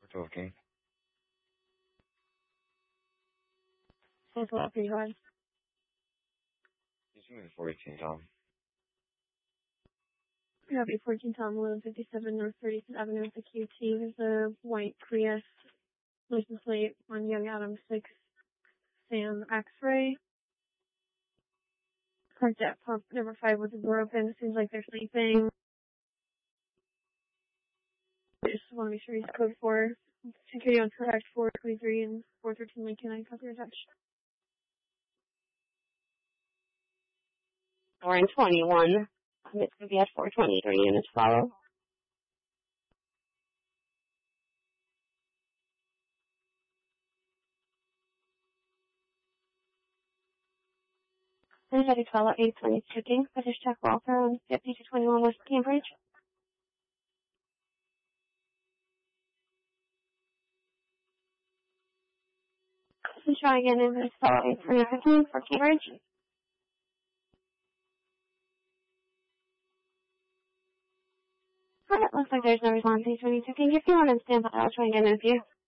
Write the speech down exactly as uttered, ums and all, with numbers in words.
Talking. Sounds a lot pretty hard. He's moving fourteen, Tom. Copy fourteen Tom, eleven fifty-seven North thirty-fifth Avenue with the Q T. There's a white Prius license plate on Young Adams six Sam X-ray. Parked at pump number five with the door open. Seems like they're sleeping. I just want to make sure he's code four. Security on track four twenty-three and four thirteen Lincoln. I copy your touch. Orange twenty-one. It's going to be at four twenty-three units follow. And headed follow eight twenty checking. British Tech Walter on fifty to twenty-one West Cambridge. Let's try again in this follow eight twenty fifteen for Cambridge. Alright, looks like there's no response. eight twenty checking. If you want to stand by, I'll try again with you.